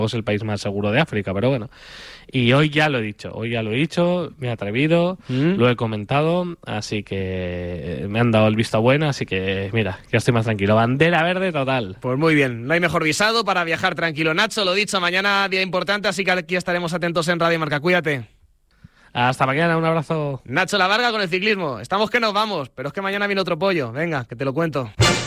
es el país más seguro de África, pero bueno. Y hoy ya lo he dicho, me he atrevido, lo he comentado, así que me han dado el visto bueno, así que mira, ya estoy más tranquilo. Bandera verde total. Pues muy bien, no hay mejor visado para viajar tranquilo. Nacho, lo dicho, mañana día importante, así que aquí estaremos atentos en Radio Marca. Cuídate. Hasta mañana, un abrazo. Nacho Lavarga con el ciclismo. Estamos que nos vamos, pero es que mañana viene otro pollo. Venga, que te lo cuento.